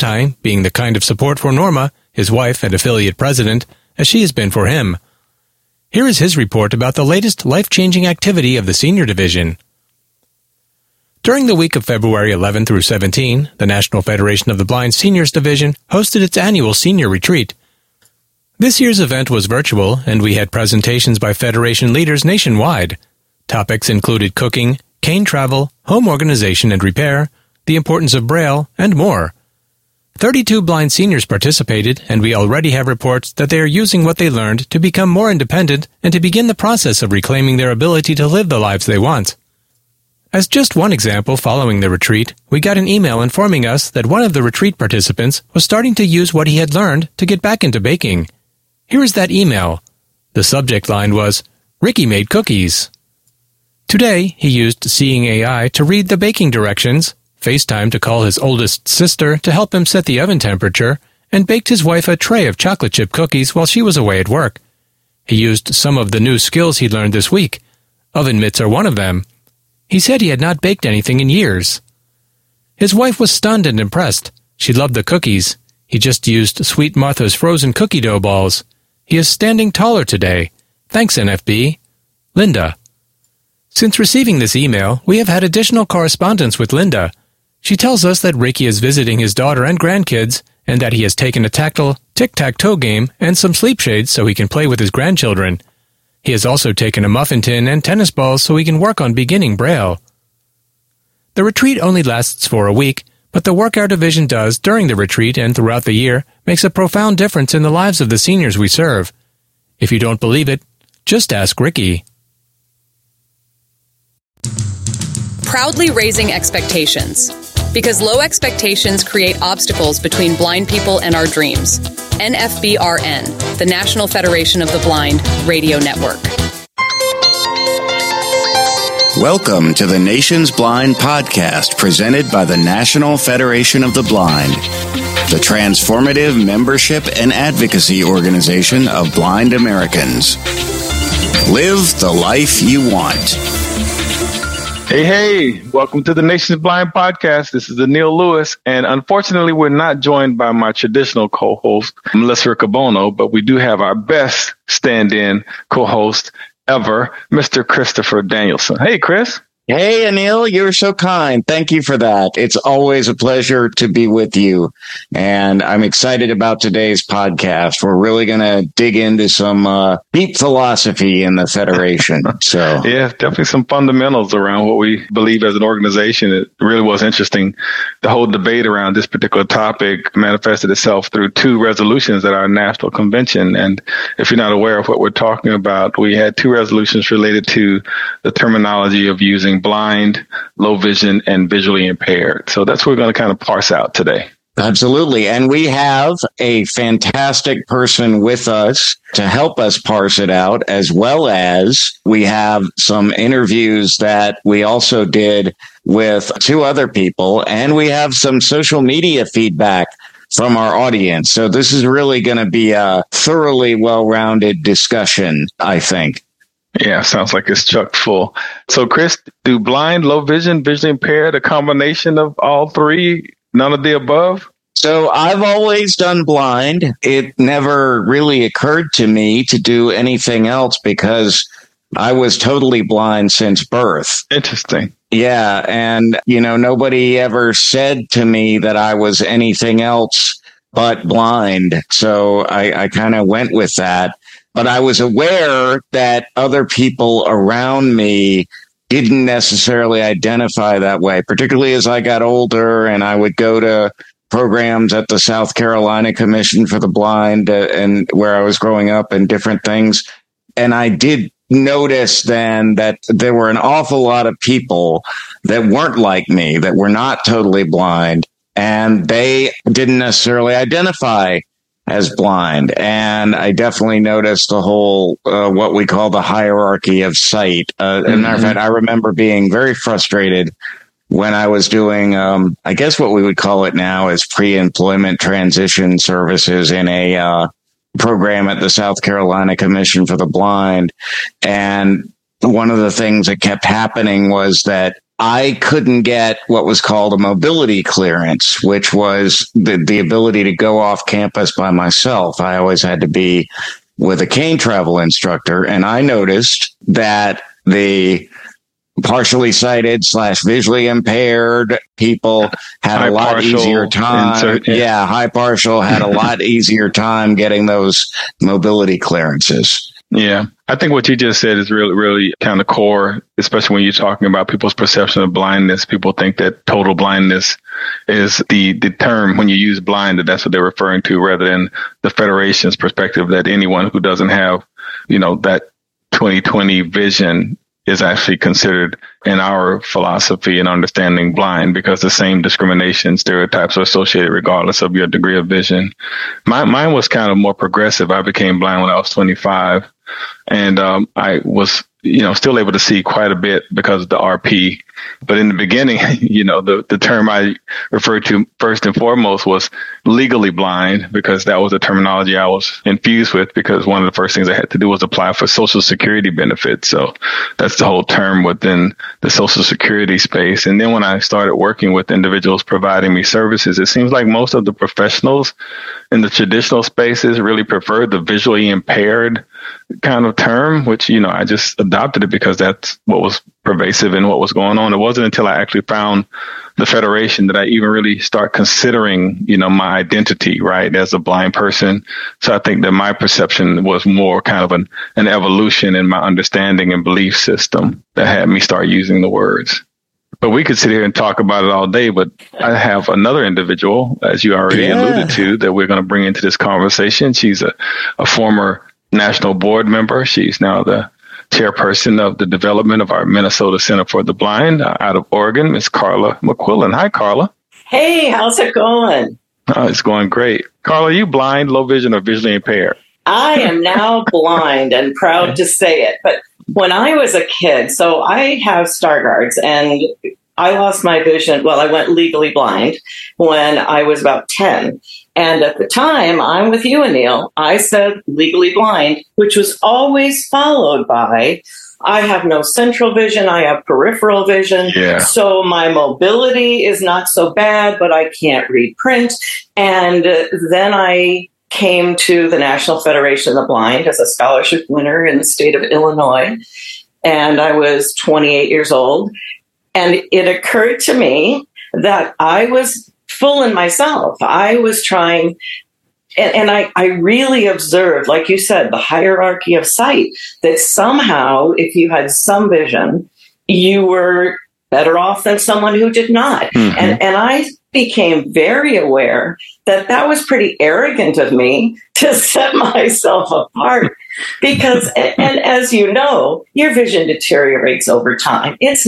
time being the kind of support for Norma, his wife and affiliate president, as she has been for him. Here is his report about the latest life-changing activity of the Senior Division. During the week of February 11 through 17, the National Federation of the Blind Seniors Division hosted its annual senior retreat. This year's event was virtual, and we had presentations by Federation leaders nationwide. Topics included cooking, cane travel, home organization and repair, the importance of Braille, and more. 32 blind seniors participated, and we already have reports that they are using what they learned to become more independent and to begin the process of reclaiming their ability to live the lives they want. As just one example following the retreat, we got an email informing us that one of the retreat participants was starting to use what he had learned to get back into baking. Here is that email. The subject line was, "Ricky made cookies." Today, he used Seeing AI to read the baking directions, FaceTime to call his oldest sister to help him set the oven temperature, and baked his wife a tray of chocolate chip cookies while she was away at work. He used some of the new skills he learned this week. Oven mitts are one of them. He said he had not baked anything in years. His wife was stunned and impressed. She loved the cookies. He just used Sweet Martha's frozen cookie dough balls. He is standing taller today. Thanks, NFB. Linda. Since receiving this email, we have had additional correspondence with Linda. She tells us that Ricky is visiting his daughter and grandkids, and that he has taken a tactile tic-tac-toe game and some sleep shades so he can play with his grandchildren. He has also taken a muffin tin and tennis balls so he can work on beginning Braille. The retreat only lasts for a week, but the work our division does during the retreat and throughout the year makes a profound difference in the lives of the seniors we serve. If you don't believe it, just ask Ricky. Proudly raising expectations. Because low expectations create obstacles between blind people and our dreams. NFBRN, the National Federation of the Blind Radio Network. Welcome to the Nation's Blind Podcast, presented by the National Federation of the Blind, the transformative membership and advocacy organization of blind Americans. Live the life you want. Hey, welcome to the Nation's Blind Podcast. This is Anil Lewis, and unfortunately, we're not joined by my traditional co-host, Melissa Riccobono, but we do have our best stand-in co-host ever, Mr. Christopher Danielson. Hey, Chris. Hey, Anil, you're so kind. Thank you for that. It's always a pleasure to be with you. And I'm excited about today's podcast. We're really going to dig into some deep philosophy in the Federation. So, yeah, definitely some fundamentals around what we believe as an organization. It really was interesting. The whole debate around this particular topic manifested itself through two resolutions at our national convention. And if you're not aware of what we're talking about, we had two resolutions related to the terminology of using blind, low vision, and visually impaired. So that's what we're going to kind of parse out today. Absolutely. And we have a fantastic person with us to help us parse it out, as well as we have some interviews that we also did with two other people, and we have some social media feedback from our audience. So this is really going to be a thoroughly well-rounded discussion, I think. Yeah, sounds like it's chock full. So, Chris, do blind, low vision, visually impaired, a combination of all three, none of the above? So I've always done blind. It never really occurred to me to do anything else because I was totally blind since birth. Interesting. Yeah. And, nobody ever said to me that I was anything else but blind. So I kind of went with that. But I was aware that other people around me didn't necessarily identify that way, particularly as I got older and I would go to programs at the South Carolina Commission for the Blind and where I was growing up and different things. And I did notice then that there were an awful lot of people that weren't like me, that were not totally blind, and they didn't necessarily identify as blind. And I definitely noticed the whole, what we call the hierarchy of sight. As a matter of fact, I remember being very frustrated when I was doing, I guess what we would call it now is pre-employment transition services in a program at the South Carolina Commission for the Blind. And one of the things that kept happening was that I couldn't get what was called a mobility clearance, which was the ability to go off campus by myself. I always had to be with a cane travel instructor. And I noticed that the partially sighted / visually impaired people had a lot easier time. High partial had a lot easier time getting those mobility clearances. Yeah, I think what you just said is really, really kind of core, especially when you're talking about people's perception of blindness. People think that total blindness is the term when you use blind, that's what they're referring to, rather than the Federation's perspective that anyone who doesn't have, that 20/20 vision is actually considered in our philosophy and understanding blind, because the same discrimination stereotypes are associated regardless of your degree of vision. Mine was kind of more progressive. I became blind when I was 25, and I was still able to see quite a bit because of the RP. But in the beginning, the term I referred to first and foremost was legally blind, because that was the terminology I was infused with, because one of the first things I had to do was apply for Social Security benefits. So that's the whole term within the Social Security space. And then when I started working with individuals providing me services, it seems like most of the professionals in the traditional spaces really prefer the visually impaired kind of term, which, I just adopted it because that's what was pervasive in what was going on. It wasn't until I actually found the Federation that I even really start considering, my identity, right, as a blind person. So I think that my perception was more kind of an evolution in my understanding and belief system that had me start using the words. But we could sit here and talk about it all day, but I have another individual, as you already alluded to, that we're going to bring into this conversation. She's a former national board member. She's now the chairperson of the development of our Minnesota Center for the Blind out of Oregon, Ms. Carla McQuillan. Hi, Carla. Hey, how's it going? Oh, it's going great. Carla, are you blind, low vision, or visually impaired? I am now blind and proud to say it. But when I was a kid, so I have Stargardt's, and I lost my vision. Well, I went legally blind when I was about 10. And at the time, I'm with you, Anil, I said legally blind, which was always followed by, I have no central vision, I have peripheral vision. Yeah. So my mobility is not so bad, but I can't read print. And then I came to the National Federation of the Blind as a scholarship winner in the state of Illinois. And I was 28 years old. And it occurred to me that I was fooling myself. I was trying, and I really observed, like you said, the hierarchy of sight, that somehow if you had some vision, you were better off than someone who did not. Mm-hmm. And I became very aware that was pretty arrogant of me to set myself apart. Because, and as you know, your vision deteriorates over time. It's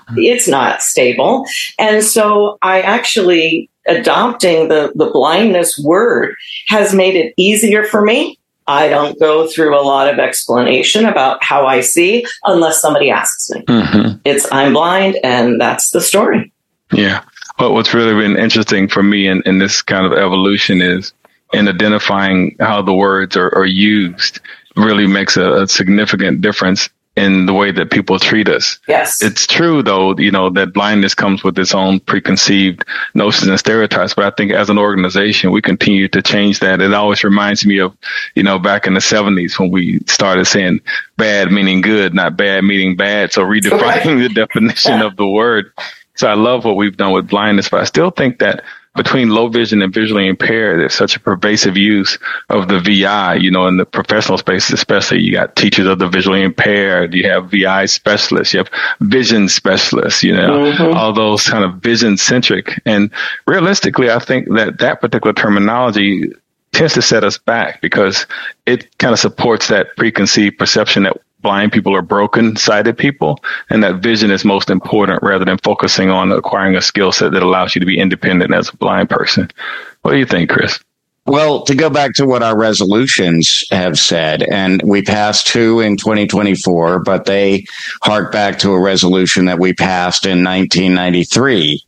not stable. And so I actually, adopting the blindness word has made it easier for me. I don't go through a lot of explanation about how I see unless somebody asks me. Mm-hmm. I'm blind, and that's the story. Yeah. Well, what's really been interesting for me in this kind of evolution is in identifying how the words are used really makes a significant difference in the way that people treat us. Yes. It's true, though, that blindness comes with its own preconceived notions and stereotypes. But I think as an organization, we continue to change that. It always reminds me of, back in the 70s when we started saying bad meaning good, not bad meaning bad. So redefining the definition of the word. So I love what we've done with blindness, but I still think that between low vision and visually impaired, there's such a pervasive use of the VI, in the professional space, especially. You got teachers of the visually impaired, you have VI specialists, you have vision specialists, mm-hmm. all those kind of vision centric. And realistically, I think that particular terminology tends to set us back because it kind of supports that preconceived perception that blind people are broken sighted people, and that vision is most important rather than focusing on acquiring a skill set that allows you to be independent as a blind person. What do you think, Chris? Well, to go back to what our resolutions have said, and we passed 2 in 2024, but they hark back to a resolution that we passed in 1993.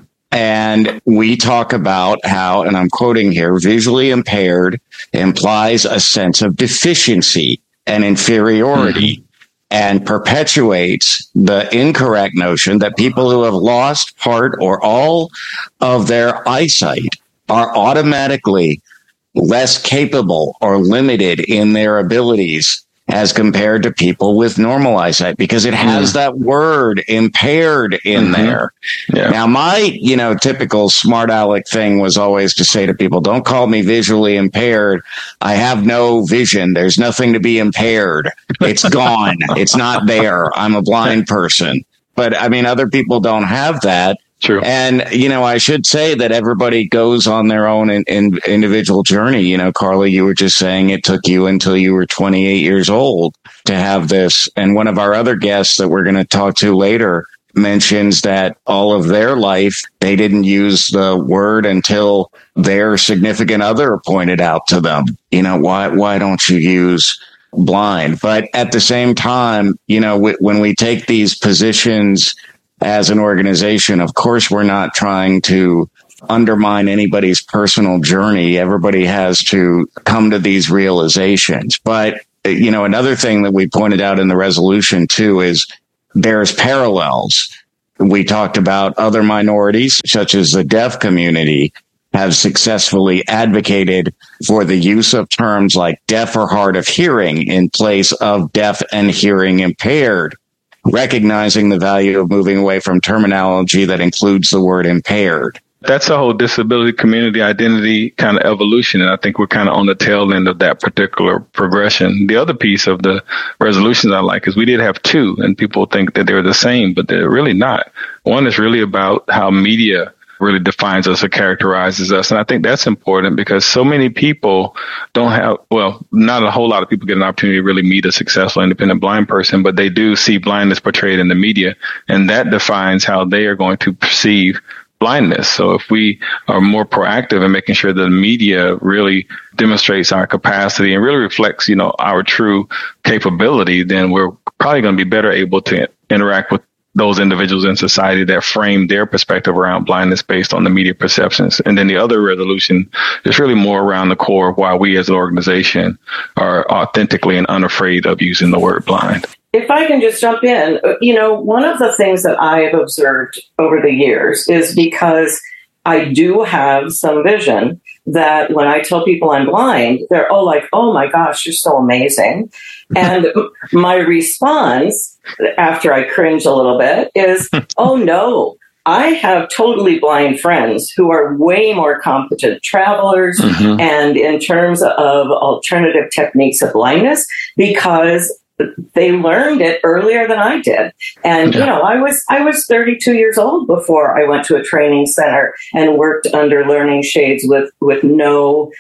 And we talk about how, and I'm quoting here, visually impaired implies a sense of deficiency and inferiority. Mm-hmm. and perpetuates the incorrect notion that people who have lost part or all of their eyesight are automatically less capable or limited in their abilities as compared to people with normal eyesight, because it has that word impaired in there. Yeah. Now, my, typical smart aleck thing was always to say to people, don't call me visually impaired. I have no vision. There's nothing to be impaired. It's gone. It's not there. I'm a blind person. But I mean, other people don't have that. True. And, I should say that everybody goes on their own individual journey. Carla, you were just saying it took you until you were 28 years old to have this. And one of our other guests that we're going to talk to later mentions that all of their life, they didn't use the word until their significant other pointed out to them, why don't you use blind? But at the same time, when we take these positions as an organization, of course, we're not trying to undermine anybody's personal journey. Everybody has to come to these realizations. But, another thing that we pointed out in the resolution, too, is there's parallels. We talked about other minorities, such as the deaf community, have successfully advocated for the use of terms like deaf or hard of hearing in place of deaf and hearing impaired, recognizing the value of moving away from terminology that includes the word impaired. That's a whole disability community identity kind of evolution. And I think we're kind of on the tail end of that particular progression. The other piece of the resolutions I like is we did have two, and people think that they're the same, but they're really not. One is really about how media really defines us or characterizes us. And I think that's important because so many people don't have, not a whole lot of people get an opportunity to really meet a successful independent blind person, but they do see blindness portrayed in the media. And that defines how they are going to perceive blindness. So if we are more proactive in making sure that the media really demonstrates our capacity and really reflects, our true capability, then we're probably going to be better able to interact with those individuals in society that frame their perspective around blindness based on the media perceptions. And then the other resolution is really more around the core of why we as an organization are authentically and unafraid of using the word blind. If I can just jump in, one of the things that I have observed over the years is because I do have some vision, that when I tell people I'm blind, they're all like, oh my gosh, you're so amazing. And my response, after I cringe a little bit, is, oh no, I have totally blind friends who are way more competent travelers and in terms of alternative techniques of blindness, because they learned it earlier than I did. And, I was 32 years old before I went to a training center and worked under learning shades with no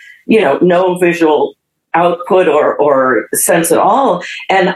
visual output or sense at all. And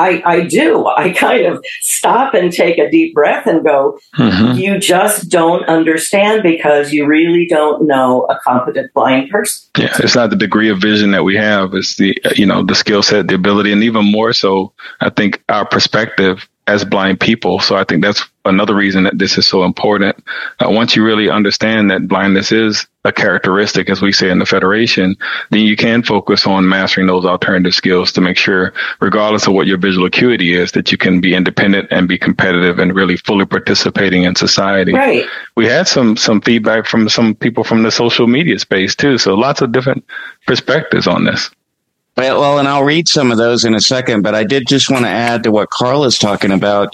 I kind of stop and take a deep breath and go, you just don't understand because you really don't know a competent blind person. Yeah, it's not the degree of vision that we have. It's the, the skill set, the ability, and even more so, I think our perspective as blind people. So I think that's another reason that this is so important. Once you really understand that blindness is a characteristic, as we say in the Federation, then you can focus on mastering those alternative skills to make sure, regardless of what your visual acuity is, that you can be independent and be competitive and really fully participating in society. Right. We had some feedback from some people from the social media space too. So lots of different perspectives on this. Well, and I'll read some of those in a second, but I did just want to add to what Carla's talking about,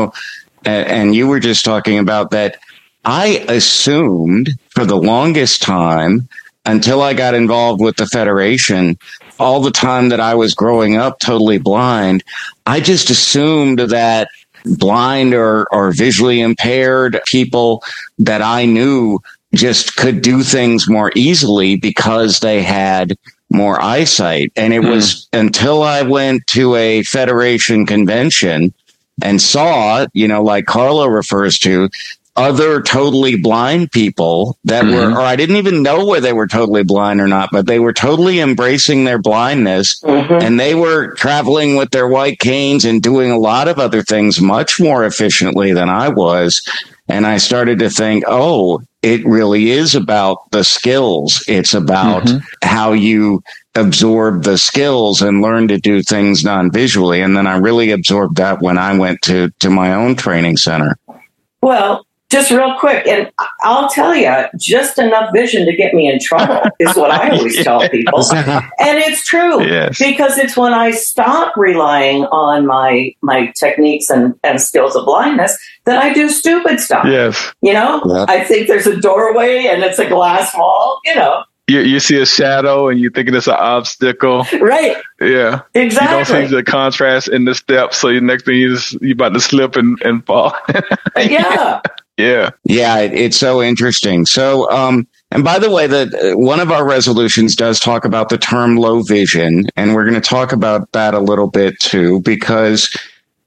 and you were just talking about that. I assumed for the longest time, until I got involved with the Federation, all the time that I was growing up totally blind, I just assumed that blind or visually impaired people that I knew just could do things more easily because they had more eyesight. And it was until I went to a Federation convention and saw, like Carla refers to, other totally blind people that were, or I didn't even know whether they were totally blind or not, but they were totally embracing their blindness and they were traveling with their white canes and doing a lot of other things much more efficiently than I was. And I started to think, oh, it really is about the skills. It's about how you absorb the skills and learn to do things non-visually. And then I really absorbed that when I went to my own training center. Well, just real quick, and I'll tell you, just enough vision to get me in trouble is what I always tell people. And it's true, because it's when I stop relying on my techniques and skills of blindness that I do stupid stuff. Yes. I think there's a doorway and it's a glass wall, You see a shadow and you're thinking it's an obstacle. Right. Yeah. Exactly. You don't see the contrast in the steps, so the next thing you're about to slip and fall. Yeah. Yeah. Yeah, it's so interesting. So, and by the way, one of our resolutions does talk about the term low vision, and we're going to talk about that a little bit too, because,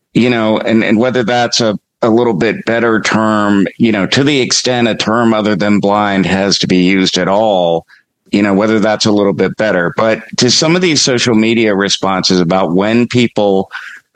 and whether that's a little bit better term, to the extent a term other than blind has to be used at all, whether that's a little bit better. But to some of these social media responses about when people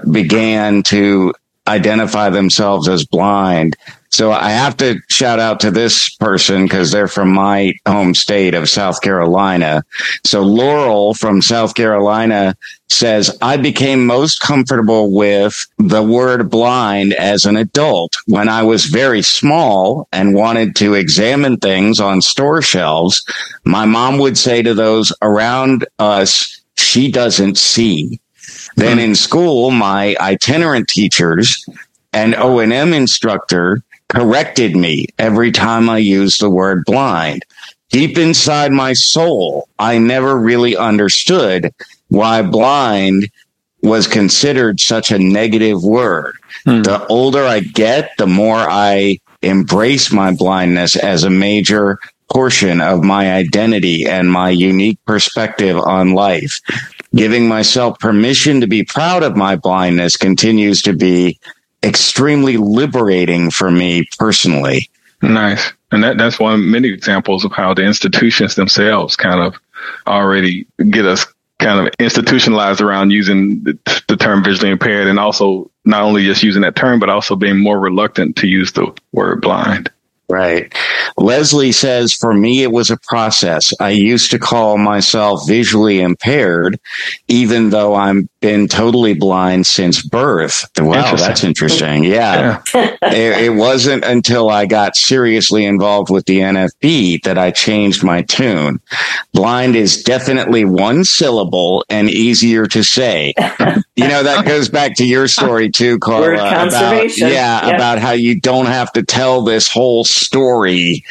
began to identify themselves as blind. So I have to shout out to this person because they're from my home state of South Carolina. So Laurel from South Carolina says, I became most comfortable with the word blind as an adult when I was very small and wanted to examine things on store shelves. My mom would say to those around us, she doesn't see. Then in school, my itinerant teachers and O&M instructor corrected me every time I used the word blind. Deep inside my soul, I never really understood why blind was considered such a negative word. The older I get, the more I embrace my blindness as a major portion of my identity and my unique perspective on life. Giving myself permission to be proud of my blindness continues to be extremely liberating for me personally. Nice. And that's one of many examples of how the institutions themselves kind of already get us kind of institutionalized around using the term visually impaired, and also not only just using that term, but also being more reluctant to use the word blind. Right. Leslie says, for me, it was a process. I used to call myself visually impaired, even though I've been totally blind since birth. Wow, that's interesting. Yeah. It wasn't until I got seriously involved with the NFB that I changed my tune. Blind is definitely one syllable and easier to say. That goes back to your story too, Carla. Word conservation. About how you don't have to tell this whole story,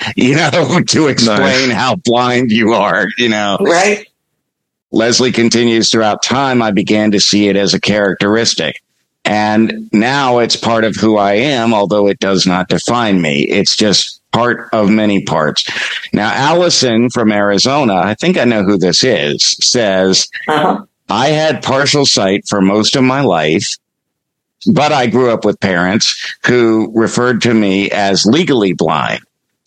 to explain how blind you are, Right. Leslie continues, throughout time, I began to see it as a characteristic. And now it's part of who I am, although it does not define me. It's just part of many parts. Now, Allison from Arizona, I think I know who this is, says, I had partial sight for most of my life, but I grew up with parents who referred to me as legally blind.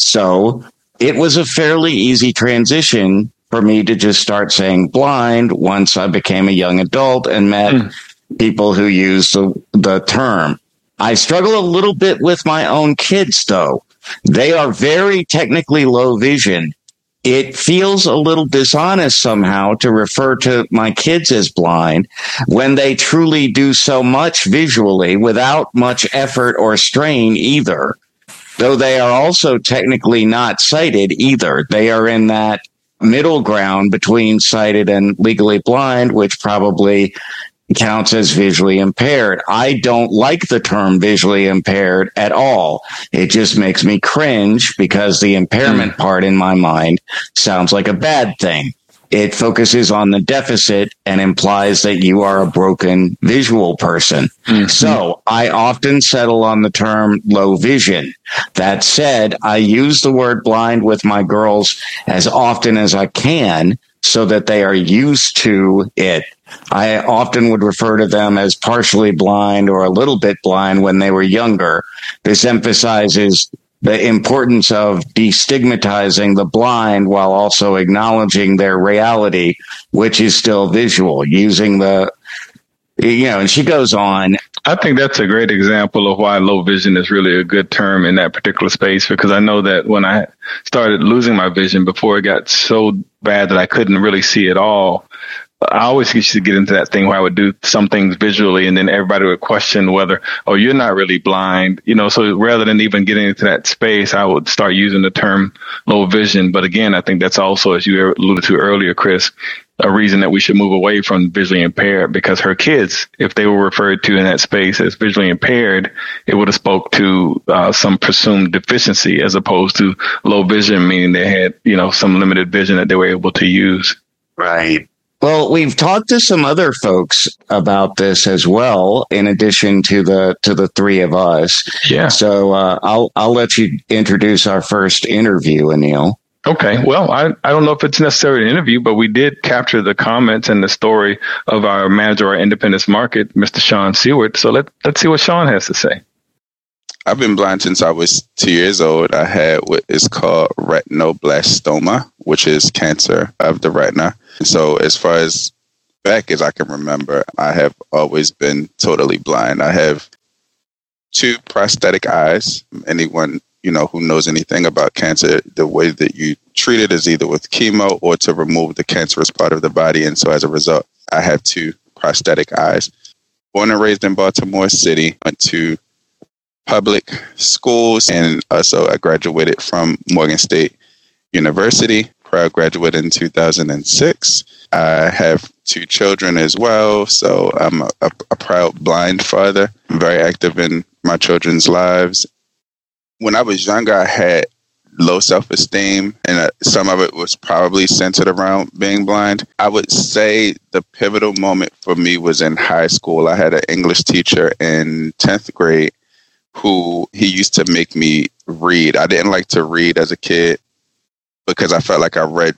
So it was a fairly easy transition for me to just start saying blind once I became a young adult and met people who use the term. I struggle a little bit with my own kids, though. They are very technically low vision. It feels a little dishonest somehow to refer to my kids as blind when they truly do so much visually without much effort or strain either, though they are also technically not sighted either. They are in that middle ground between sighted and legally blind, which probably counts as visually impaired. I don't like the term visually impaired at all. It just makes me cringe because the impairment part in my mind sounds like a bad thing. It focuses on the deficit and implies that you are a broken visual person. So I often settle on the term low vision. That said, I use the word blind with my girls as often as I can so that they are used to it. I often would refer to them as partially blind or a little bit blind when they were younger. This emphasizes the importance of destigmatizing the blind while also acknowledging their reality, which is still visual, using the And she goes on. I think that's a great example of why low vision is really a good term in that particular space, because I know that when I started losing my vision before it got so bad that I couldn't really see at all, I always used to get into that thing where I would do some things visually and then everybody would question whether, oh, you're not really blind. So rather than even getting into that space, I would start using the term low vision. But again, I think that's also, as you alluded to earlier, Chris, a reason that we should move away from visually impaired, because her kids, if they were referred to in that space as visually impaired, it would have spoke to some presumed deficiency as opposed to low vision, meaning they had, some limited vision that they were able to use. Right. Well, we've talked to some other folks about this as well, in addition to the three of us. Yeah. So I'll let you introduce our first interview, Anil. Okay. Well, I don't know if it's necessarily an interview, but we did capture the comments and the story of our manager of our Independence Market, Mr. Sean Seward. So let's see what Sean has to say. I've been blind since I was 2 years old. I had what is called retinoblastoma, which is cancer of the retina. So as far as back as I can remember, I have always been totally blind. I have 2 prosthetic eyes. Anyone who knows anything about cancer, the way that you treat it is either with chemo or to remove the cancerous part of the body. And so as a result, I have 2 prosthetic eyes. Born and raised in Baltimore City, went to public schools, and also I graduated from Morgan State University. Proud graduate in 2006. I have 2 children as well, so I'm a proud blind father. I'm very active in my children's lives. When I was younger, I had low self-esteem, and some of it was probably centered around being blind. I would say the pivotal moment for me was in high school. I had an English teacher in 10th grade who he used to make me read. I didn't like to read as a kid because I felt like I read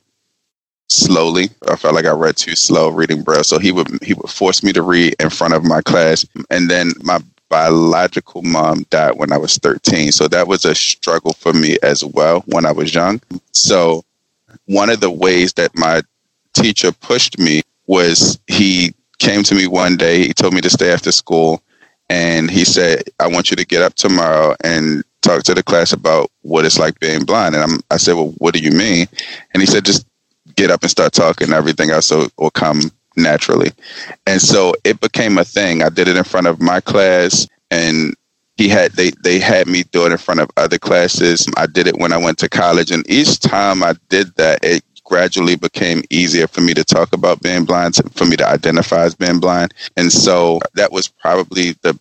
slowly. I felt like I read too slow, reading Braille. So he would force me to read in front of my class. And then my biological mom died when I was 13. So that was a struggle for me as well when I was young. So one of the ways that my teacher pushed me was he came to me one day. He told me to stay after school. And he said, I want you to get up tomorrow and talk to the class about what it's like being blind. And I said, well, what do you mean? And he said, just get up and start talking. Everything else will come naturally. And so it became a thing. I did it in front of my class, and they had me do it in front of other classes. I did it when I went to college, and each time I did that, it gradually became easier for me to talk about being blind, for me to identify as being blind. And so that was probably the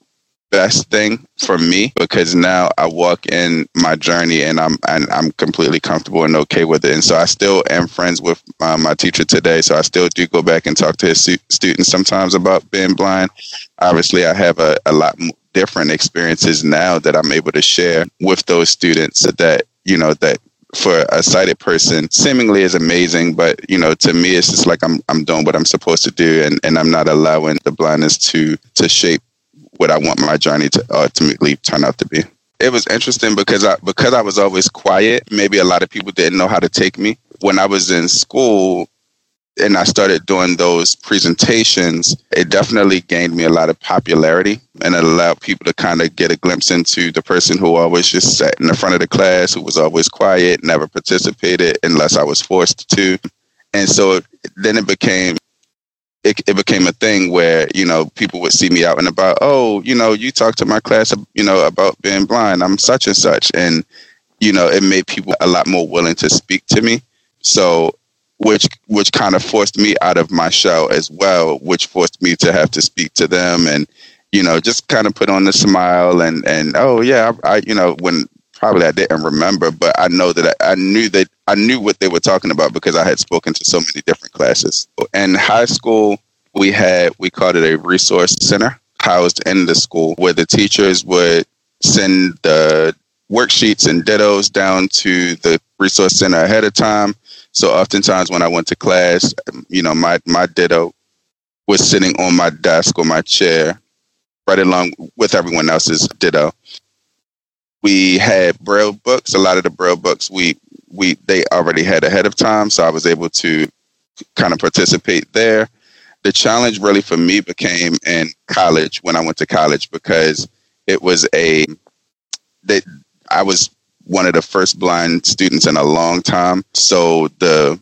best thing for me, because now I walk in my journey and I'm completely comfortable and okay with it. And so I still am friends with my teacher today. So I still do go back and talk to his students sometimes about being blind. Obviously, I have a lot different experiences now that I'm able to share with those students that for a sighted person seemingly is amazing. But, to me, it's just like I'm doing what I'm supposed to do, and I'm not allowing the blindness to shape what I want my journey to ultimately turn out to be. It was interesting because I was always quiet. Maybe a lot of people didn't know how to take me. When I was in school and I started doing those presentations, it definitely gained me a lot of popularity, and it allowed people to kind of get a glimpse into the person who always just sat in the front of the class, who was always quiet, never participated unless I was forced to. And so then it became a thing where, people would see me out and about. Oh, you talk to my class, about being blind. I'm such and such. And, it made people a lot more willing to speak to me. So, which kind of forced me out of my shell as well, which forced me to have to speak to them and, just kind of put on the smile and oh yeah, I when probably I didn't remember, but I know that I knew what they were talking about because I had spoken to so many different classes. In high school, we called it a resource center housed in the school, where the teachers would send the worksheets and dittos down to the resource center ahead of time. So oftentimes when I went to class, my ditto was sitting on my desk or my chair right along with everyone else's ditto. We had Braille books. A lot of the Braille books they already had ahead of time, so I was able to kind of participate there. the challenge really for me became in college, when I went to college, because it was I was one of the first blind students in a long time. So the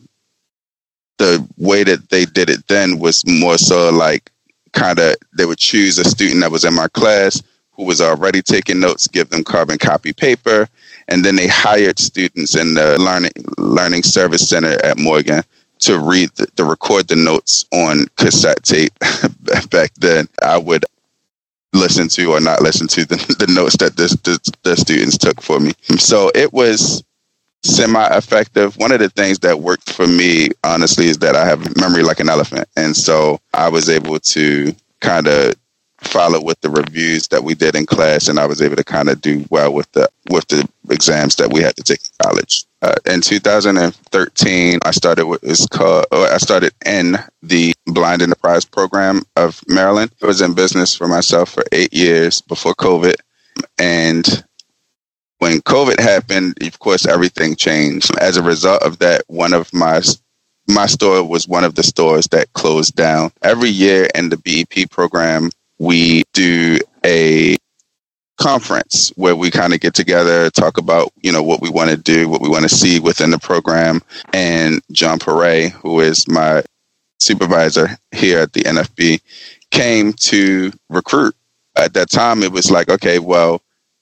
way that they did it then was more so like they would choose a student that was in my class who was already taking notes, give them carbon copy paper, and then they hired students in the Learning Service Center at Morgan to record the notes on cassette tape. Back then, I would listen to or not listen to the notes that the students took for me. So it was semi-effective. One of the things that worked for me, honestly, is that I have memory like an elephant. And so I was able to kind of follow with the reviews that we did in class, and I was able to kind of do well with the exams that we had to take in college. In 2013, I started in the Blind Enterprise Program of Maryland. I was in business for myself for 8 years before COVID. And when COVID happened, of course, everything changed. As a result of that, one of my store was one of the stores that closed down. Every year in the BEP program, we do a conference where we kind of get together, talk about, what we want to do, what we want to see within the program. And John Perret, who is my supervisor here at the NFB, came to recruit. At that time, it was like, okay, well,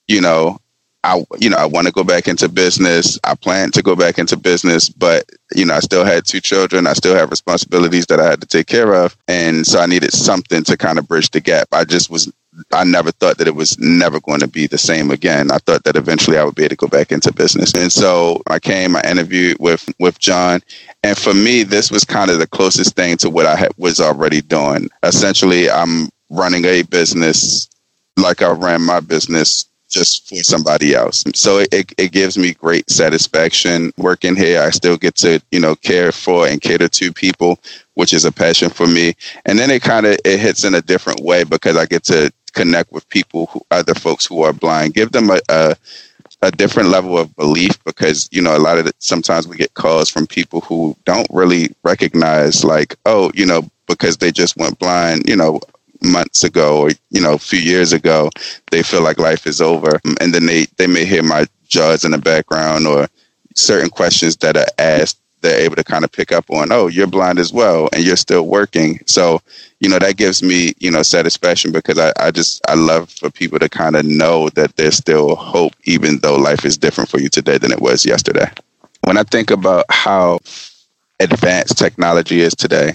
I want to go back into business. I plan to go back into business, but, I still had 2 children. I still have responsibilities that I had to take care of. And so I needed something to kind of bridge the gap. I never thought that it was never going to be the same again. I thought that eventually I would be able to go back into business. And so I interviewed with John. And for me, this was kind of the closest thing to what I was already doing. Essentially, I'm running a business like I ran my business, just for somebody else. So it gives me great satisfaction working here. I still get to, care for and cater to people, which is a passion for me. And then it hits in a different way because I get to connect with people, other folks who are blind, give them a different level of belief, because, sometimes we get calls from people who don't really recognize, like, because they just went blind, months ago or a few years ago, they feel like life is over, and then they may hear my jaws in the background or certain questions that are asked. They're able to kind of pick up on, oh, you're blind as well and you're still working. So that gives me satisfaction, because I love for people to kind of know that there's still hope, even though life is different for you today than it was yesterday. When I think about how advanced technology is today,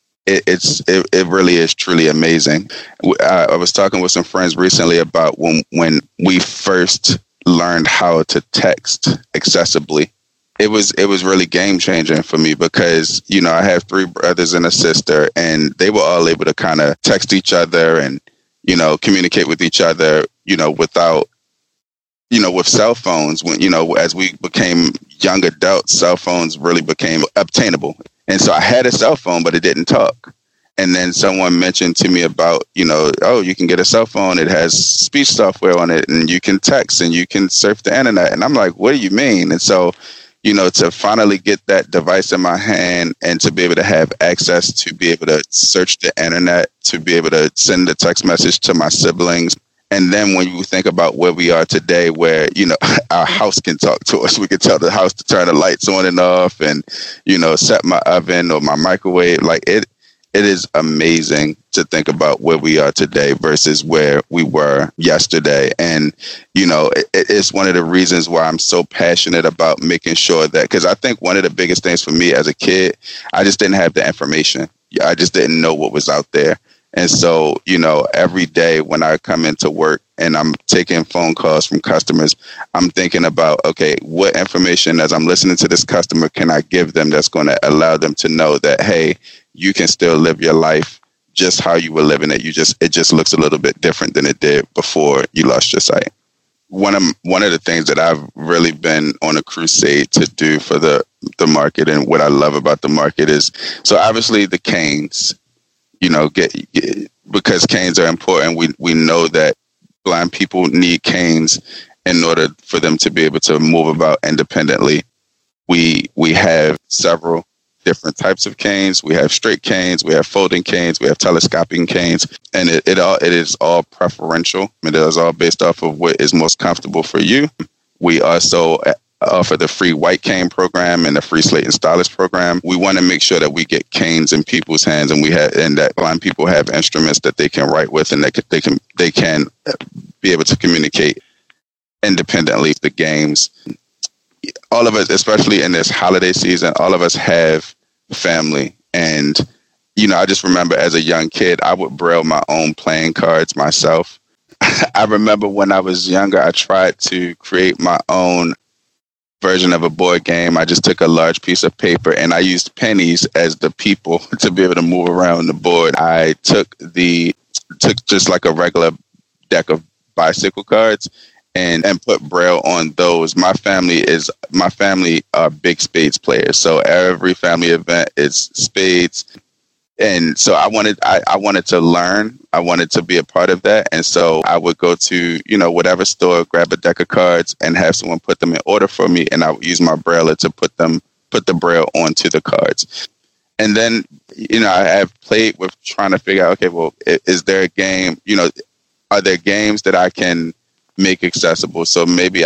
it really is truly amazing. I was talking with some friends recently about when we first learned how to text accessibly. It was really game changing for me, because I have 3 brothers and a sister, and they were all able to kind of text each other and communicate with each other without with cell phones. When as we became young adults, cell phones really became obtainable. And so I had a cell phone, but it didn't talk. And then someone mentioned to me about, oh, you can get a cell phone. It has speech software on it, and you can text and you can surf the internet. And I'm like, what do you mean? And so, to finally get that device in my hand and to be able to have access to be able to search the internet, to be able to send a text message to my siblings. And then when you think about where we are today, where, our house can talk to us, we can tell the house to turn the lights on and off and, set my oven or my microwave. Like it is amazing to think about where we are today versus where we were yesterday. And, it's one of the reasons why I'm so passionate about making sure that, because I think one of the biggest things for me as a kid, I just didn't have the information. I just didn't know what was out there. And so, every day when I come into work and I'm taking phone calls from customers, I'm thinking about, okay, what information as I'm listening to this customer can I give them that's going to allow them to know that, hey, you can still live your life just how you were living it. It just looks a little bit different than it did before you lost your sight. One of the things that I've really been on a crusade to do for the market, and what I love about the market is, so obviously the canes, because canes are important. We know that blind people need canes in order for them to be able to move about independently. We have several different types of canes. We have straight canes, we have folding canes, we have telescoping canes, and it is all preferential. It is all based off of what is most comfortable for you. We also offer the free white cane program and the free slate and stylus program. We want to make sure that we get canes in people's hands, and that blind people have instruments that they can write with, and they can be able to communicate independently the games. All of us, especially in this holiday season, all of us have family. And, I just remember as a young kid, I would braille my own playing cards myself. I remember when I was younger, I tried to create my own version of a board game. I just took a large piece of paper and I used pennies as the people to be able to move around the board. I took just like a regular deck of bicycle cards and put braille on those. My family are big spades players, so every family event is spades. And so I wanted to learn. I wanted to be a part of that. And so I would go to, whatever store, grab a deck of cards and have someone put them in order for me. And I would use my brailler to put the braille onto the cards. And then, I have played with trying to figure out, okay, well, is there a game, are there games that I can make accessible? So maybe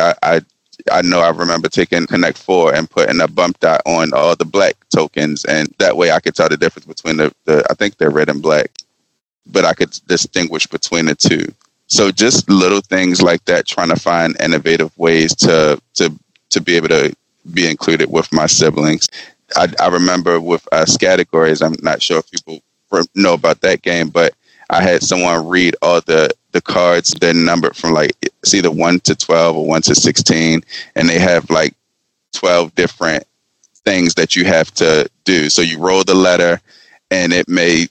I know I remember taking Connect 4 and putting a bump dot on all the black tokens, and that way I could tell the difference between the I think they're red and black, but I could distinguish between the two. So just little things like that, trying to find innovative ways to be able to be included with my siblings. I remember with categories, I'm not sure if people know about that game, but I had someone read all the cards. They're numbered from it's either 1 to 12 or 1 to 16, and they have 12 different things that you have to do. So you roll the letter, and it may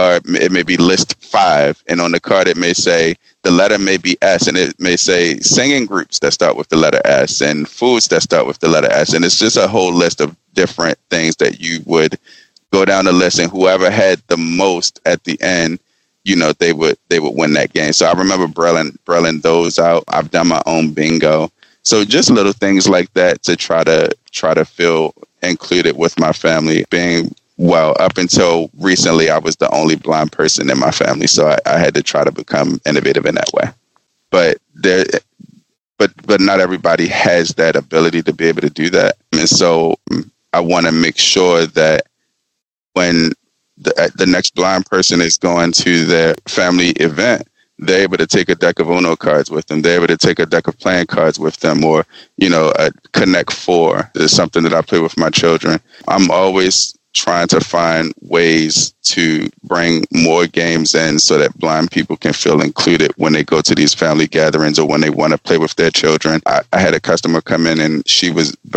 be list 5, and on the card it may say the letter may be S, and it may say singing groups that start with the letter S and foods that start with the letter S, and it's just a whole list of different things that you would go down the list, and whoever had the most at the end, they would win that game. So I remember brailing those out. I've done my own bingo. So just little things like that to try to feel included with my family. Up until recently, I was the only blind person in my family, so I had to try to become innovative in that way. But not everybody has that ability to be able to do that, and so I want to make sure that when the next blind person is going to their family event, they're able to take a deck of Uno cards with them. They're able to take a deck of playing cards with them, or, a Connect 4 is something that I play with my children. I'm always trying to find ways to bring more games in so that blind people can feel included when they go to these family gatherings or when they want to play with their children. I had a customer come in and she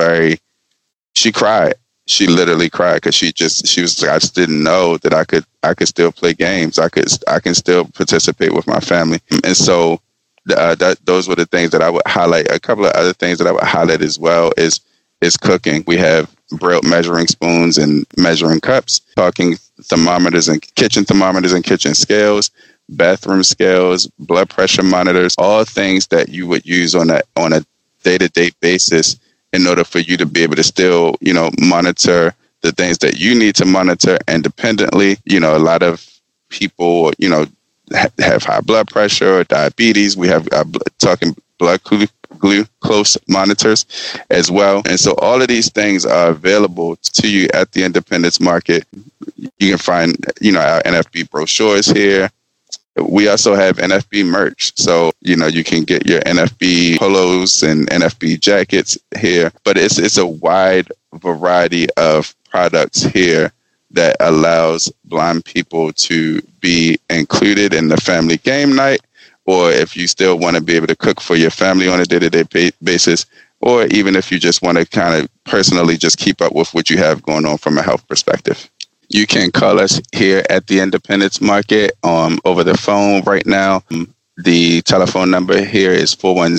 cried. She literally cried because she was like, I just didn't know that I could still play games. I can still participate with my family. And so those were the things that I would highlight. A couple of other things that I would highlight as well is cooking. We have braille measuring spoons and measuring cups, talking thermometers and kitchen scales, bathroom scales, blood pressure monitors, all things that you would use on a day-to-day basis in order for you to be able to still, monitor the things that you need to monitor independently. A lot of people, have high blood pressure or diabetes. We have talking blood glucose monitors as well. And so all of these things are available to you at the Independence Market. You can find, our NFB brochures here. We also have NFB merch. So, you can get your NFB polos and NFB jackets here, but it's a wide variety of products here that allows blind people to be included in the family game night, or if you still want to be able to cook for your family on a day-to-day basis, or even if you just want to kind of personally just keep up with what you have going on from a health perspective. You can call us here at the Independence Market over the phone right now. The telephone number here is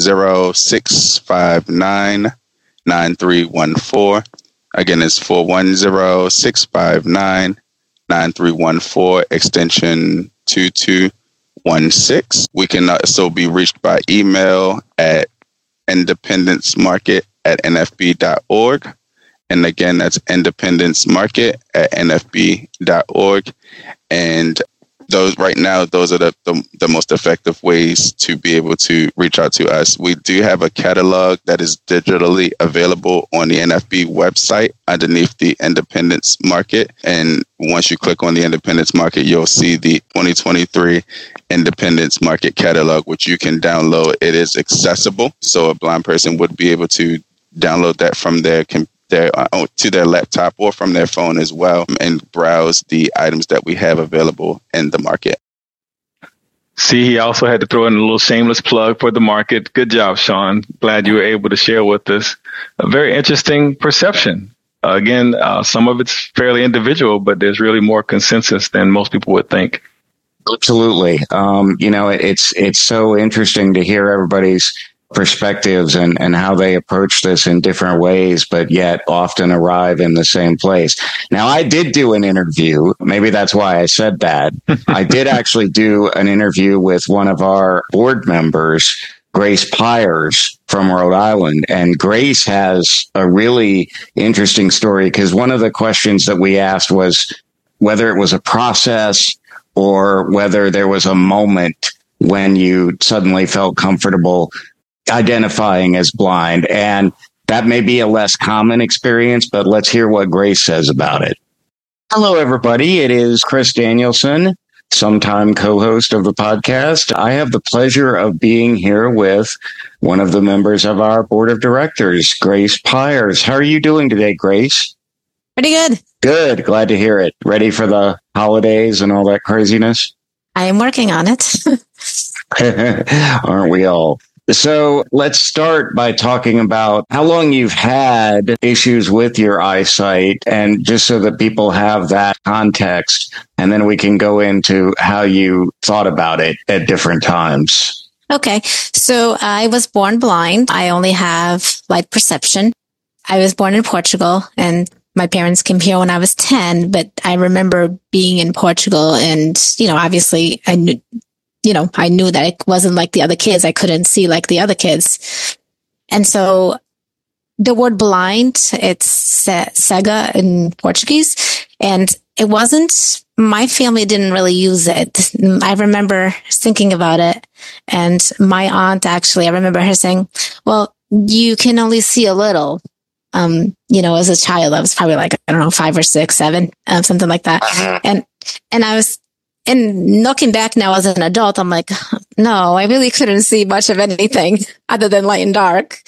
410-659-9314. Again, it's 410-659-9314, extension 2216. We can also be reached by email at independencemarket@nfb.org. And again, that's Independence Market at nfb.org. And those are the most effective ways to be able to reach out to us. We do have a catalog that is digitally available on the NFB website underneath the Independence Market. And once you click on the Independence Market, you'll see the 2023 Independence Market catalog, which you can download. It is accessible, so a blind person would be able to download that from to their laptop or from their phone as well, and browse the items that we have available in the market. See, he also had to throw in a little shameless plug for the market. Good job, Sean. Glad you were able to share with us a very interesting perception. Again, some of it's fairly individual, but there's really more consensus than most people would think. Absolutely. It's so interesting to hear everybody's perspectives and how they approach this in different ways, but yet often arrive in the same place. Now, I did do an interview. Maybe that's why I said that. I did actually do an interview with one of our board members, Grace Pyers from Rhode Island. And Grace has a really interesting story, because one of the questions that we asked was whether it was a process or whether there was a moment when you suddenly felt comfortable identifying as blind. And that may be a less common experience, but let's hear what Grace says about it. Hello, everybody. It is Chris Danielson, sometime co-host of the podcast. I have the pleasure of being here with one of the members of our board of directors, Grace Pyers. How are you doing today, Grace? Pretty good. Good. Glad to hear it. Ready for the holidays and all that craziness? I am working on it. Aren't we all? So let's start by talking about how long you've had issues with your eyesight, and just so that people have that context, and then we can go into how you thought about it at different times. Okay. So I was born blind. I only have light perception. I was born in Portugal, and my parents came here when I was 10, but I remember being in Portugal and, obviously I knew that it wasn't like the other kids. I couldn't see like the other kids. And so the word blind, it's cega in Portuguese. And it wasn't, my family didn't really use it. I remember thinking about it. And my aunt actually, I remember her saying, well, you can only see a little. As a child, I was probably like, 5 or 6, 7, something like that. And I was, and looking back now as an adult, I'm like, no, I really couldn't see much of anything other than light and dark,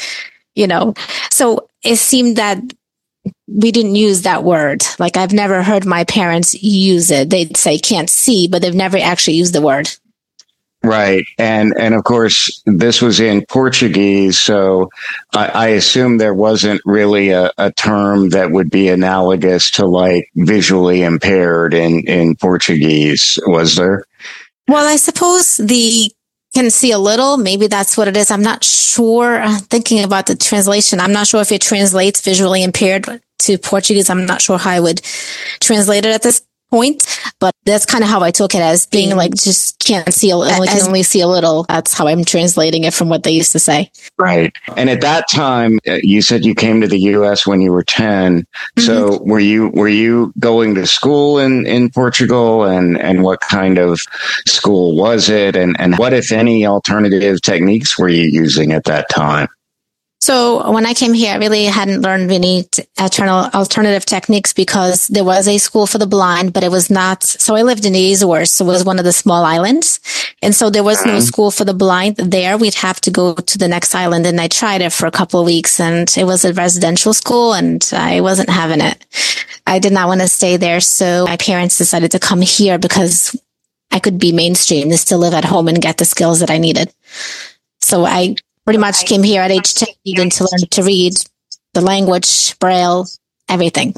So it seemed that we didn't use that word. Like, I've never heard my parents use it. They'd say can't see, but they've never actually used the word. Right. And of course, this was in Portuguese. So I assume there wasn't really a term that would be analogous to like visually impaired in Portuguese, was there? Well, I suppose the can see a little. Maybe that's what it is. I'm not sure. Thinking about the translation, I'm not sure if it translates visually impaired to Portuguese. I'm not sure how I would translate it at this point, but that's kind of how I took it, as being like, just can't see, can only see a little. That's how I'm translating it from what they used to say. Right. And at that time, you said you came to the U.S. when you were 10. Mm-hmm. So were you going to school in Portugal, and what kind of school was it? And what, if any, alternative techniques were you using at that time? So when I came here, I really hadn't learned any alternative techniques, because there was a school for the blind, but it was not. So I lived in the Azores, so it was one of the small islands. And so there was no school for the blind there. We'd have to go to the next island. And I tried it for a couple of weeks, and it was a residential school, and I wasn't having it. I did not want to stay there. So my parents decided to come here because I could be mainstream and still live at home and get the skills that I needed. So I pretty much came here at age 10, needing to learn to read, the language, Braille, everything.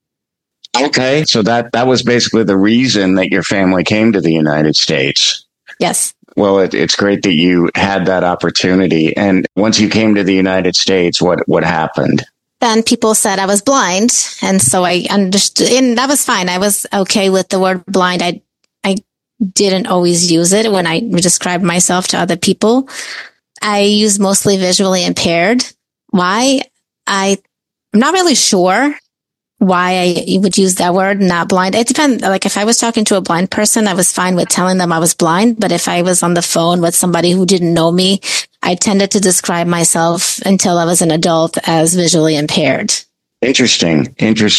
Okay. So that was basically the reason that your family came to the United States. Yes. Well, it's great that you had that opportunity. And once you came to the United States, what happened? Then people said I was blind. And so I understood, and that was fine. I was okay with the word blind. I didn't always use it when I described myself to other people. I use mostly visually impaired. Why? I I'm not really sure why I would use that word, not blind. It depends. Like if I was talking to a blind person, I was fine with telling them I was blind. But if I was on the phone with somebody who didn't know me, I tended to describe myself until I was an adult as visually impaired. Interesting.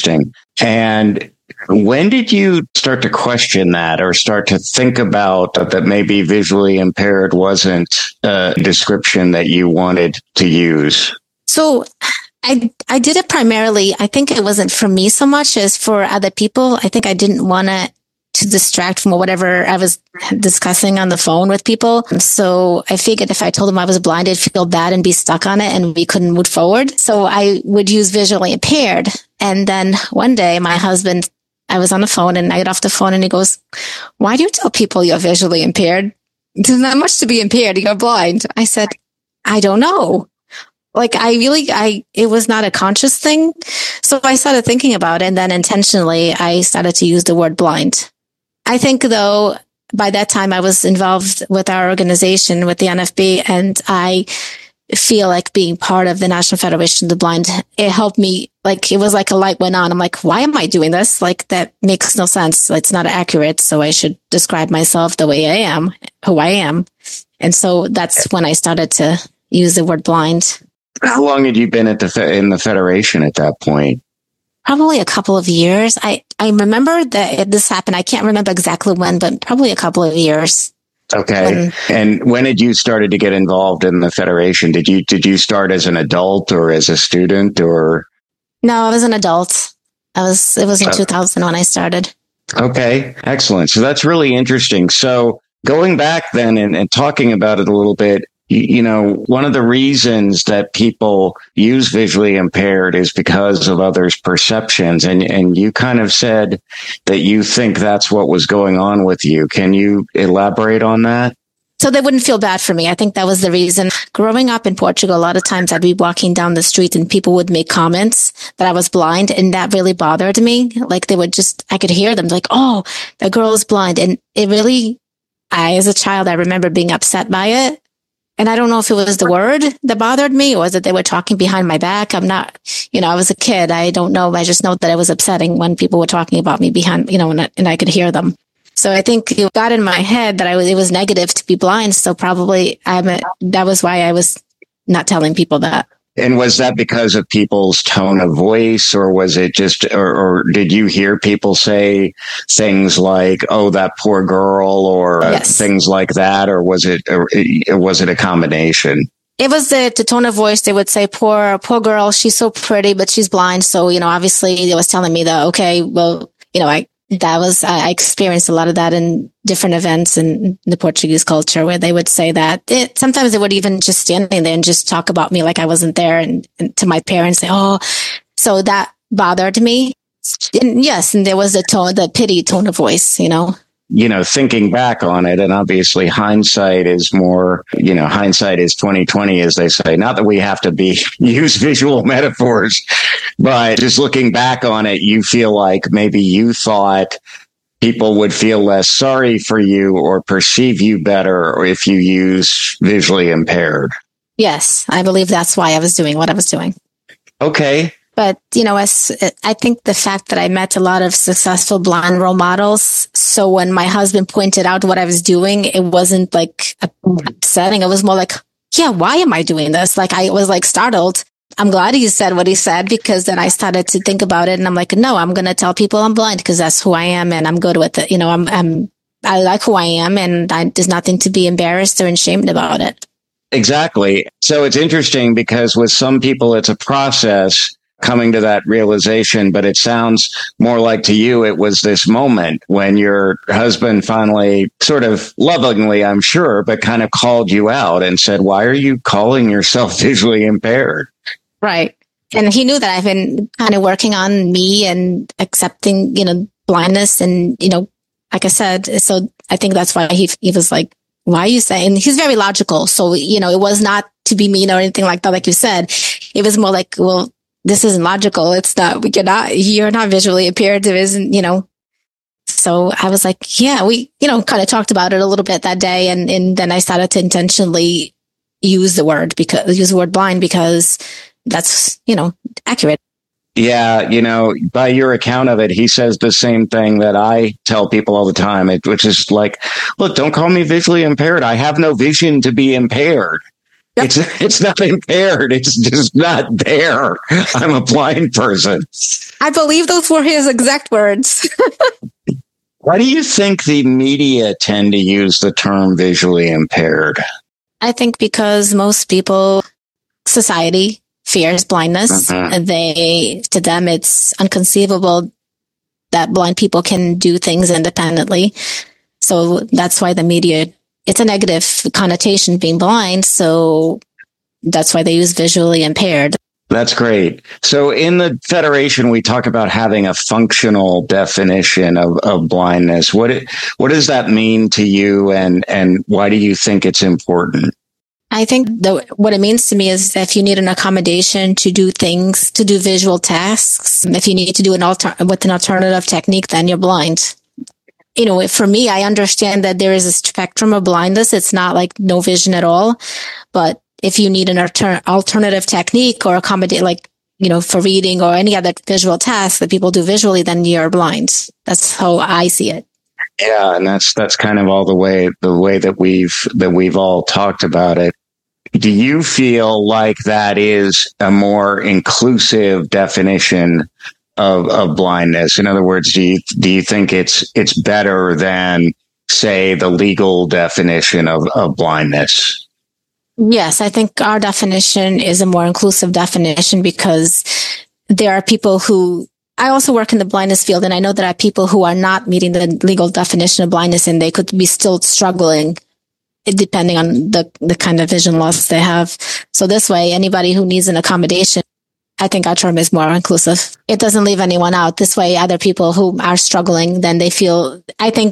And when did you start to question that or start to think about that maybe visually impaired wasn't a description that you wanted to use? So I did it primarily. I think it wasn't for me so much as for other people. I think I didn't want to distract from whatever I was discussing on the phone with people. So I figured if I told them I was blind, I'd feel bad and be stuck on it and we couldn't move forward. So I would use visually impaired. And then one day my husband, I was on the phone and I get off the phone and he goes, "Why do you tell people you're visually impaired? There's not much to be impaired. You're blind." I said, "I don't know." Like it was not a conscious thing. So I started thinking about it, and then intentionally I started to use the word blind. I think though, by that time I was involved with our organization, with the NFB, and I feel like being part of the National Federation of the Blind, it helped me. Like it was like a light went on. I'm like, why am I doing this? Like that makes no sense. It's not accurate. So I should describe myself the way I am, who I am. And so that's when I started to use the word blind. How long had you been in the Federation at that point? Probably a couple of years. I remember that this happened. I can't remember exactly when, but probably a couple of years. Okay. And when did you started to get involved in the Federation? Did you start as an adult or as a student or? No, I was an adult. It was in 2000 when I started. Okay. Excellent. So that's really interesting. So going back then and talking about it a little bit, you know, one of the reasons that people use visually impaired is because of others' perceptions. And you kind of said that you think that's what was going on with you. Can you elaborate on that? So they wouldn't feel bad for me. I think that was the reason. Growing up in Portugal, a lot of times I'd be walking down the street and people would make comments that I was blind, and that really bothered me. Like I could hear them like, "Oh, that girl is blind." And it really, as a child, I remember being upset by it. And I don't know if it was the word that bothered me or was it they were talking behind my back. I'm not, I was a kid. I don't know. I just know that it was upsetting when people were talking about me behind, and I could hear them. So I think it got in my head that it was negative to be blind. So probably that was why I was not telling people that. And was that because of people's tone of voice, or was it just, or did you hear people say things like, "Oh, that poor girl," or yes, things like that? Or was it a combination? It was the tone of voice. They would say, poor girl, she's so pretty, but she's blind. So, obviously it was telling me that, okay, well, I experienced a lot of that in different events in the Portuguese culture where they would say that. Sometimes they would even just stand there and just talk about me like I wasn't there, and to my parents say, "Oh," so that bothered me. And yes, and there was the pity tone of voice, Thinking back on it, and obviously hindsight is more, hindsight is 20/20, as they say. Not that we have to use visual metaphors, but just looking back on it, you feel like maybe you thought people would feel less sorry for you or perceive you better or if you use visually impaired. Yes, I believe that's why I was doing what I was doing. Okay. But, I think the fact that I met a lot of successful blind role models. So when my husband pointed out what I was doing, it wasn't like upsetting. It was more like, yeah, why am I doing this? Like I was like startled. I'm glad he said what he said, because then I started to think about it and I'm like, no, I'm going to tell people I'm blind because that's who I am and I'm good with it. I like who I am, and there's nothing to be embarrassed or ashamed about it. Exactly. So it's interesting because with some people, it's a process coming to that realization, but it sounds more like to you, it was this moment when your husband finally sort of lovingly, I'm sure, but kind of called you out and said, "Why are you calling yourself visually impaired?" Right. And he knew that I've been kind of working on me and accepting, blindness and, like I said, so I think that's why he was like, "Why are you saying?" He's very logical. So, it was not to be mean or anything like that. Like you said, it was more like, well, this isn't logical. It's not, you're not visually impaired. There isn't, So I was like, yeah, we, kind of talked about it a little bit that day. And then I started to intentionally use the word blind because that's, accurate. Yeah, by your account of it, he says the same thing that I tell people all the time, which is like, look, don't call me visually impaired. I have no vision to be impaired. Yep. It's not impaired. It's just not there. I'm a blind person. I believe those were his exact words. Why do you think the media tend to use the term visually impaired? I think because most people, society fears blindness. And to them, it's inconceivable that blind people can do things independently. So that's why the media, it's a negative connotation being blind. So that's why they use visually impaired. That's great. So in the Federation, we talk about having a functional definition of blindness. What does that mean to you, and why do you think it's important? I think what it means to me is that if you need an accommodation to do things, to do visual tasks, if you need to do with an alternative technique, then you're blind. For me, I understand that there is a spectrum of blindness. It's not like no vision at all. But if you need an alternative technique or accommodate, for reading or any other visual task that people do visually, then you're blind. That's how I see it. Yeah, and that's kind of all the way that we've all talked about it. Do you feel like that is a more inclusive definition of blindness? In other words, do you think it's better than, say, the legal definition of blindness? Yes, I think our definition is a more inclusive definition because there are people who, I also work in the blindness field, and I know there are people who are not meeting the legal definition of blindness, and they could be still struggling depending on the kind of vision loss they have. So this way, anybody who needs an accommodation, I think our term is more inclusive. It doesn't leave anyone out. This way, other people who are struggling, then they feel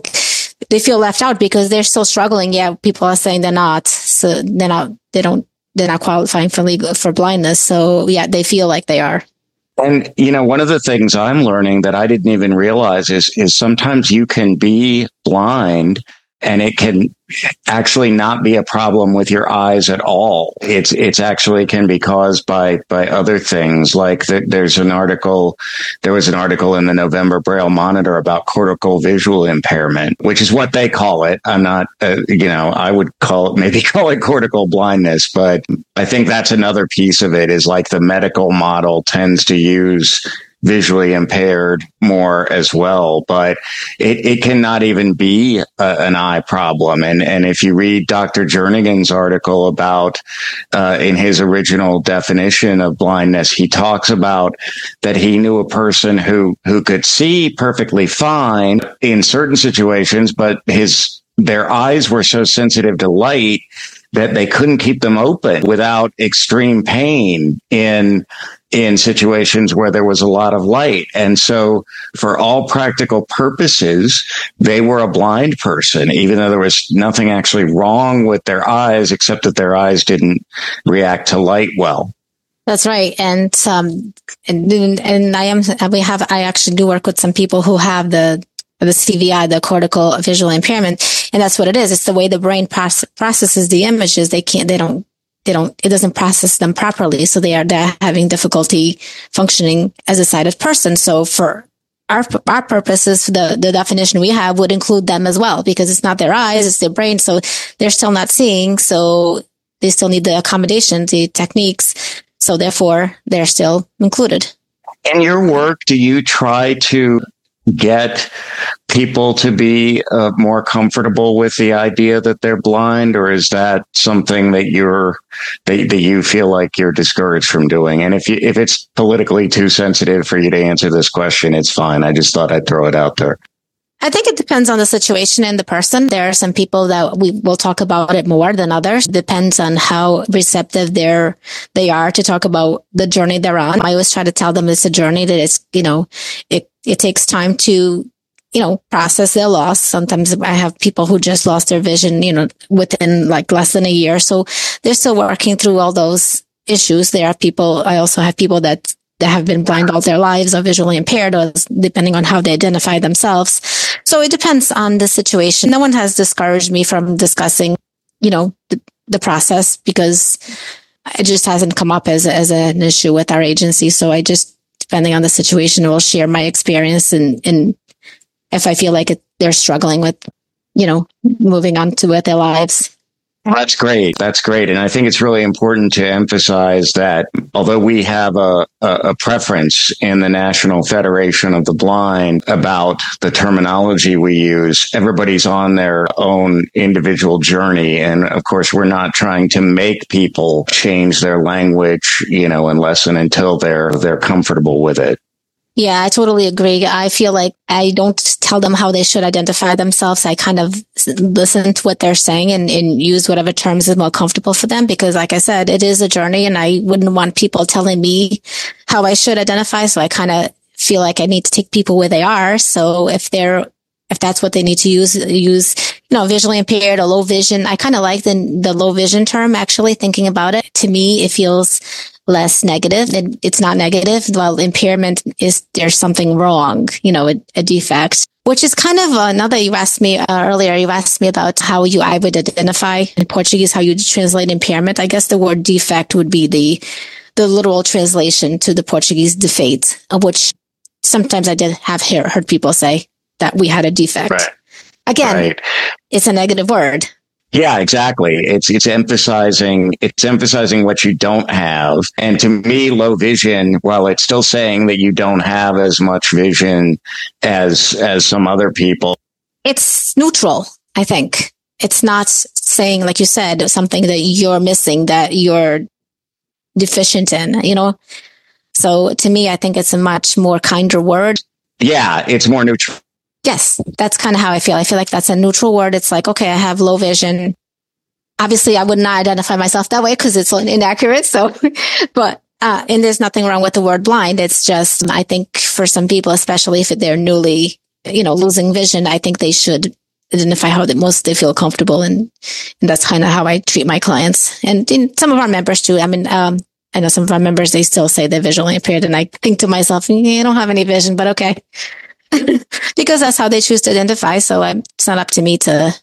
left out because they're still struggling. Yeah, people are saying they're not. So they're not qualifying for blindness. So yeah, they feel like they are. And, one of the things I'm learning that I didn't even realize is sometimes you can be blind and it can actually not be a problem with your eyes at all. It's actually can be caused by other things. Like there was an article in the November Braille Monitor about cortical visual impairment, which is what they call it. I'm not, I would call it cortical blindness, but I think that's another piece of it is like the medical model tends to use visually impaired more as well, but it cannot even be an eye problem. And if you read Dr. Jernigan's article about, in his original definition of blindness, he talks about that he knew a person who could see perfectly fine in certain situations, but their eyes were so sensitive to light that they couldn't keep them open without extreme pain in situations where there was a lot of light. And so for all practical purposes, they were a blind person, even though there was nothing actually wrong with their eyes, except that their eyes didn't react to light well. That's right. And I actually do work with some people who have the CVI, the cortical visual impairment. And that's what it is. It's the way the brain processes the images. It doesn't process them properly. So they're having difficulty functioning as a sighted person. So for our purposes, the definition we have would include them as well, because it's not their eyes, it's their brain. So they're still not seeing. So they still need the accommodations, the techniques. So therefore they're still included. In your work, do you try to get people to be more comfortable with the idea that they're blind, or is that something that you feel like you're discouraged from doing? And if it's politically too sensitive for you to answer this question, it's fine. I just thought I'd throw it out there. I think it depends on the situation and the person. There are some people that we will talk about it more than others. Depends on how receptive they are to talk about the journey they're on. I always try to tell them it's a journey that it's, it takes time to, process their loss. Sometimes I have people who just lost their vision, within like less than a year. So they're still working through all those issues. I also have people that have been blind all their lives or visually impaired, or depending on how they identify themselves. So it depends on the situation. No one has discouraged me from discussing, the process, because it just hasn't come up as an issue with our agency. So I just depending on the situation, will share my experience. And if I feel like they're struggling with, moving on to with their lives. That's great. That's great. And I think it's really important to emphasize that although we have a preference in the National Federation of the Blind about the terminology we use, everybody's on their own individual journey. And of course, we're not trying to make people change their language, unless and until they're comfortable with it. Yeah, I totally agree. I feel like I don't tell them how they should identify themselves. I kind of listen to what they're saying and use whatever terms is more comfortable for them. Because like I said, it is a journey and I wouldn't want people telling me how I should identify. So I kind of feel like I need to take people where they are. So if that's what they need to use, visually impaired or low vision. I kind of like the low vision term, actually, thinking about it. To me, it feels less negative. It's not negative. Well, impairment is there's something wrong, a defect, which is kind of now that you asked me earlier, you asked me about how I would identify in Portuguese, how you translate impairment. I guess the word defect would be the literal translation to the Portuguese defeito, which sometimes I did have heard people say that we had a defect. Right. Again, right. It's a negative word. Yeah, exactly. It's emphasizing what you don't have. And to me, low vision, while it's still saying that you don't have as much vision as some other people, it's neutral, I think. It's not saying, like you said, something that you're missing, that you're deficient in, So to me, I think it's a much more kinder word. Yeah, it's more neutral. Yes, that's kind of how I feel. I feel like that's a neutral word. It's like, okay, I have low vision. Obviously, I would not identify myself that way because it's inaccurate. So, but, and there's nothing wrong with the word blind. It's just, I think for some people, especially if they're newly, losing vision, I think they should identify how they feel comfortable. And that's kind of how I treat my clients. And some of our members too. I mean, I know some of our members, they still say they're visually impaired. And I think to myself, I don't have any vision, but okay. Because that's how they choose to identify. So it's not up to me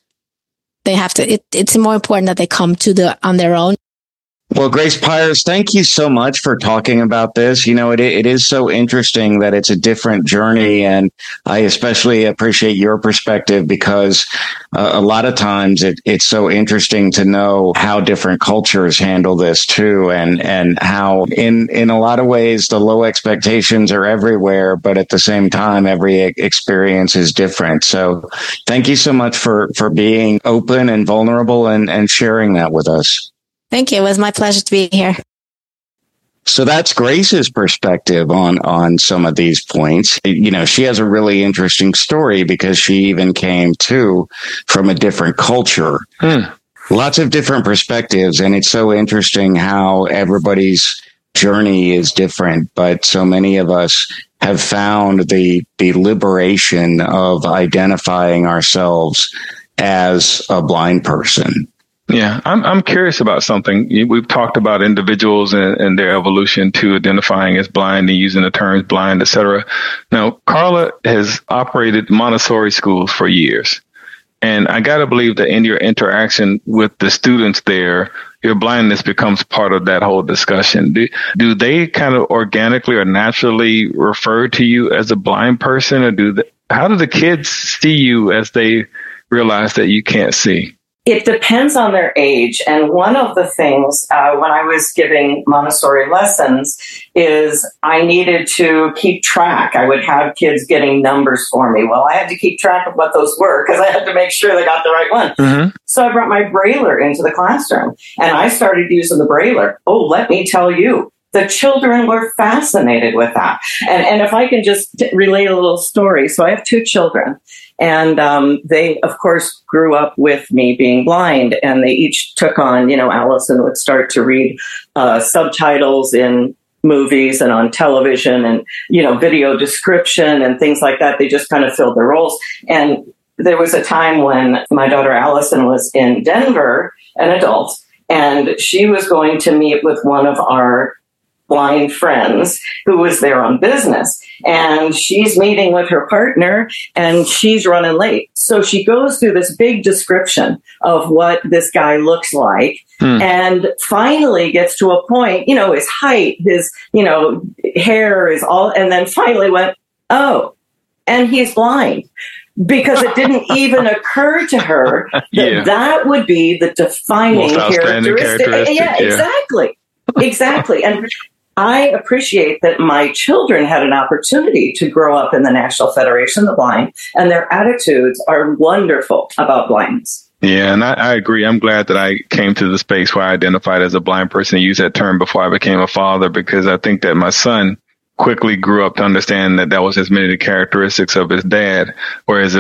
it's more important that they come on their own. Well, Grace Pyers, thank you so much for talking about this. It is so interesting that it's a different journey. And I especially appreciate your perspective because a lot of times it's so interesting to know how different cultures handle this too. And how in a lot of ways, the low expectations are everywhere, but at the same time, every experience is different. So thank you so much for being open and vulnerable and sharing that with us. Thank you. It was my pleasure to be here. So that's Grace's perspective on some of these points. She has a really interesting story because she even came from a different culture. Lots of different perspectives. And it's so interesting how everybody's journey is different, but so many of us have found the liberation of identifying ourselves as a blind person. Yeah, I'm curious about something. We've talked about individuals and their evolution to identifying as blind and using the terms blind, et cetera. Now, Carla has operated Montessori schools for years. And I got to believe that in your interaction with the students there, your blindness becomes part of that whole discussion. Do they kind of organically or naturally refer to you as a blind person, or how do the kids see you as they realize that you can't see? It depends on their age. And one of the things when I was giving Montessori lessons is I needed to keep track. I would have kids getting numbers for me. Well, I had to keep track of what those were because I had to make sure they got the right one. Mm-hmm. So I brought my brailler into the classroom and I started using the brailler. Oh, let me tell you. The children were fascinated with that. And if I can just relate a little story. So I have 2 children. And they, of course, grew up with me being blind. And they each took on, Allison would start to read subtitles in movies and on television and, video description and things like that. They just kind of filled their roles. And there was a time when my daughter Allison was in Denver, an adult, and she was going to meet with one of our blind friends who was there on business, and she's meeting with her partner and she's running late. So she goes through this big description of what this guy looks like and finally gets to a point, his height, his, hair is all, and then finally went, oh, and he's blind. Because it didn't even occur to her that that would be the defining characteristic. Yeah, exactly. And I appreciate that my children had an opportunity to grow up in the National Federation of the Blind, and their attitudes are wonderful about blindness. Yeah, and I agree. I'm glad that I came to the space where I identified as a blind person and used that term before I became a father, because I think that my son quickly grew up to understand that was as many of the characteristics of his dad, whereas